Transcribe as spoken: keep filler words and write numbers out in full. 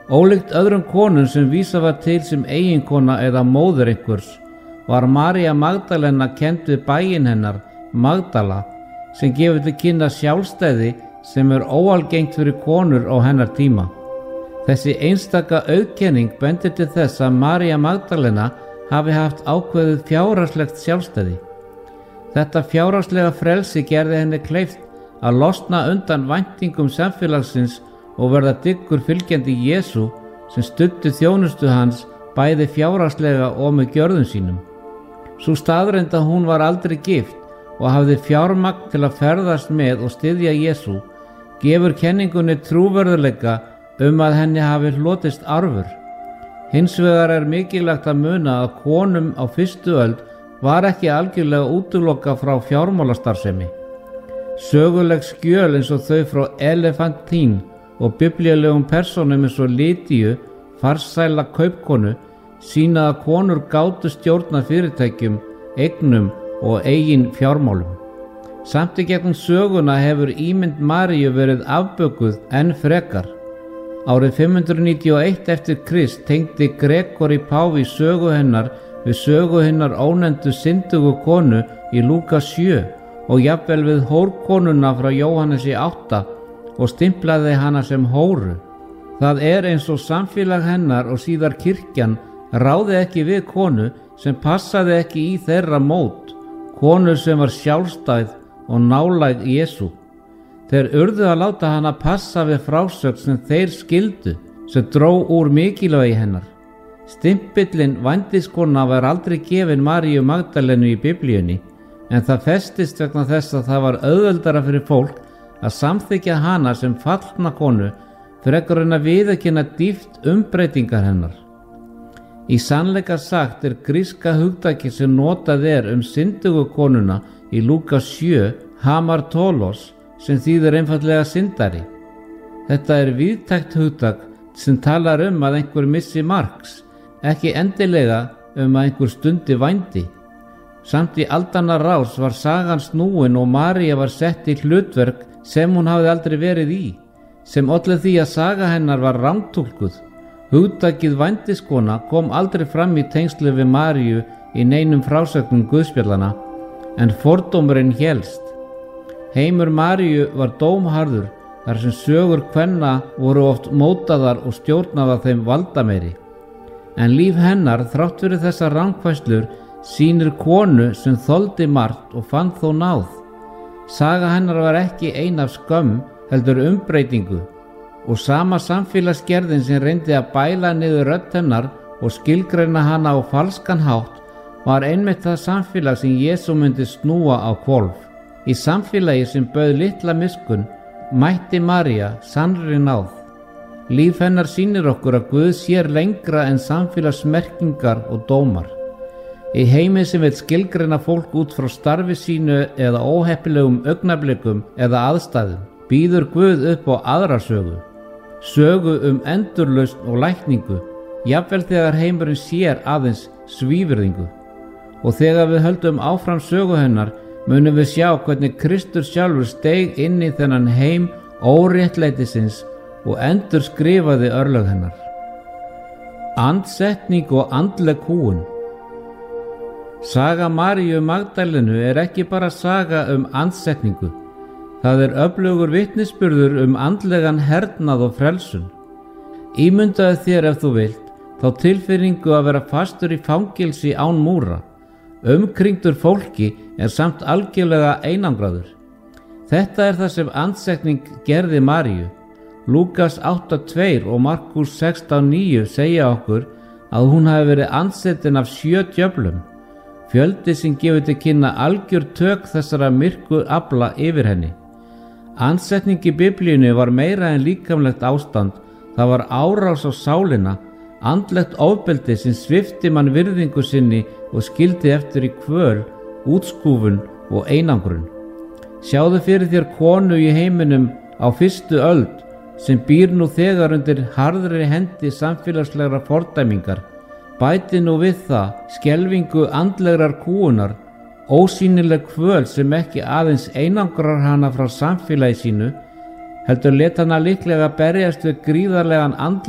Ólíkt öðrum konum sem vísað var til sem eiginkona eða móðir einhvers, var María Magdalena kennd við bæinn hennar, Magdala, sem gefur til kynna sjálfstæði sem er óalgengt fyrir konur á hennar tíma. Þessi einstaka auðkenning bendir til þess að María Magdalena hafi haft ákveðið fjárhagslegt sjálfstæði. Þetta fjárhagslega frelsi gerði henni kleift að losna undan væntingum samfélagsins og verða dyggur fylgjandi Jesú sem studdi þjónustu hans bæði fjárhagslega og með gjörðum sínum. Sú staðreynd að hún var aldrei gift og hafði fjármagn til að ferðast með og styðja Jesú gefur kenningunni trúverðuleika um að henni hafi hlotist arfur. Hins vegar er mikilvægt að muna að konum á fyrstu öld var ekki algjörlega útiloka frá fjármálastarfsemi. Söguleg skjöl eins og þau frá Elefantín og biblíulegum persónum eins og Lydíu, farsæla kaupkonu, sýna að konur gátu stjórna fyrirtækjum, eignum og eigin fjármálum. Samt í gegnum söguna hefur ímynd Maríu verið afbökuð enn frekar. Árið fimm hundruð níutíu og eitt eftir Krist tengdi Gregori páfi sögu hennar við sögu hennar ónefndu syndugu konu í Lúkas sjö og jafnvel við hórkonuna frá Jóhannesi átta og stimplaði hana sem hóru. Það er eins og samfélag hennar og síðar kirkjan ráði ekki við konu sem passaði ekki í þeirra mót, konu sem var sjálfstæð og nálæg Jesú. Þeir urðu að láta hana passa við frásögn sem þeir skildu, sem dró úr mikilvægi hennar. Stimpillinn vændiskona var aldrei gefin Maríu Magdalenu í biblíunni, en það festist vegna þess að það var auðveldara fyrir fólk að samþykja hana sem fallna konu frekar en að viðurkenna dýpt umbreytingar hennar. Í sannleika sagt er gríska hugtakið sem notað er um syndugu konuna í Lúkas sjö hamartolos, sem þýðir einfaldlega syndari. Þetta er víðtækt hugtak sem talar um að einhver missi marks, ekki endilega um að einhver stundi vændi. Samt í aldanna rás var sagan snúin og María var sett í hlutverk sem hún hafði aldrei verið í, sem olli því að saga hennar var rangtúlkuð. Hugtakið vændiskona kom aldrei fram í tengslu við Maríu í neinum frásögnum guðspjallana, en fordómurinn hélst. Heimur Maríu var dómharður þar sem sögur kvenna voru oft mótaðar og stjórnaða þeim valdameiri. En líf hennar, þrátt fyrir þessar rangfærslur, sýnir konu sem þoldi margt og fann þó náð. Saga hennar var ekki ein af skömm, heldur umbreytingu, og sama samfélagsgerðin sem reyndi að bæla niður rödd hennar og skilgreina hana á falskan hátt var einmitt það samfélag sem Jesú myndi snúa á hvolf. Í samfélagi sem bauð litla miskunn mætti María sannri náð. Líf hennar sýnir okkur að Guð sér lengra en samfélagsmerkingar og dómar. Í heimi sem vil skilgreina fólk út frá starfi sínu eða óheppilegum augnablikum eða aðstæðum, býður Guð upp á aðra sögu. Sögu um endurlausn og lækningu, jafnvel þegar heimurinn sér aðeins svívirðingu. Og þegar við höldum áfram sögu hennar, munum við sjá hvernig Kristur sjálfur steig inn í þennan heim óréttlætisins og endur skrifaði örlög hennar. Andsetning og andleg kúgun. Saga Maríu Magdalenu er ekki bara saga um andsetningu. Það er öflugur vitnisburður um andlegan hernað og frelsun. Ímyndaðu þér ef þú vilt, þá tilfinningu að vera fastur í fangilsi án múra. Umkringdur fólki er samt algjörlega einangraður. Þetta er það sem andsetning gerði Maríu. Lúkas átta tvö og Markús sextán níu segja okkur að hún hafi verið andsetin af sjö djöflum, fjöldi sem gefur til kynna algjör tök þessara myrku afla yfir henni. Andsetning í biblíunni var meira en líkamlegt ástand, það var árás á sálina, andlegt ofbeldi sem svipti mann virðingu sinni og skildi eftir í kvöl, útskúfun og einangrun. Sjáðu fyrir þér konu í heiminum á fyrstu öld sem býr nú þegar undir harðri hendi samfélagslegra fordæmingar. Bæti nú við það skelfingu andlegrar kúgunar, ósýnileg kvöl sem ekki aðeins einangrar hana frá samfélagi sínu, heldur let hana líklega berjast við gríðarlegan andlegan